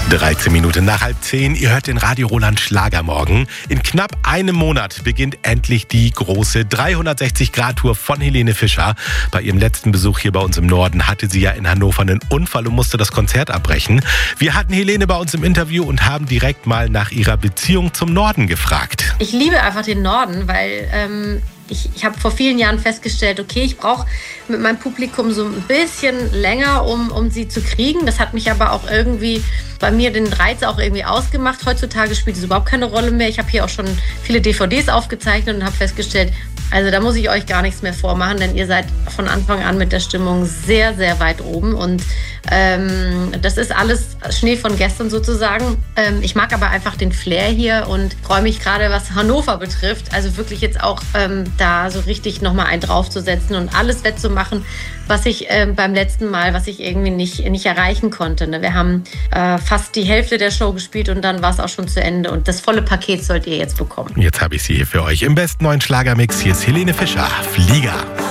13 Minuten nach 9:30. Ihr hört den Radio Roland Schlagermorgen. In knapp einem Monat beginnt endlich die große 360-Grad-Tour von Helene Fischer. Bei ihrem letzten Besuch hier bei uns im Norden hatte sie ja in Hannover einen Unfall und musste das Konzert abbrechen. Wir hatten Helene bei uns im Interview und haben direkt mal nach ihrer Beziehung zum Norden gefragt. Ich liebe einfach den Norden, weil ich habe vor vielen Jahren festgestellt, okay, ich brauche mit meinem Publikum so ein bisschen länger, um sie zu kriegen. Das hat mich aber auch irgendwie bei mir den Reiz auch irgendwie ausgemacht. Heutzutage spielt es überhaupt keine Rolle mehr. Ich habe hier auch schon viele DVDs aufgezeichnet und habe festgestellt, also da muss ich euch gar nichts mehr vormachen, denn ihr seid von Anfang an mit der Stimmung sehr, sehr weit oben. Und das ist alles Schnee von gestern sozusagen. Ich mag aber einfach den Flair hier und freue mich gerade, was Hannover betrifft. Also wirklich jetzt auch da so richtig nochmal einen draufzusetzen und alles wettzumachen, was ich beim letzten Mal, was ich irgendwie nicht erreichen konnte. Ne? Wir haben fast die Hälfte der Show gespielt und dann war es auch schon zu Ende. Und das volle Paket sollt ihr jetzt bekommen. Jetzt habe ich sie hier für euch im besten neuen Schlagermix. Hier ist Helene Fischer, Flieger.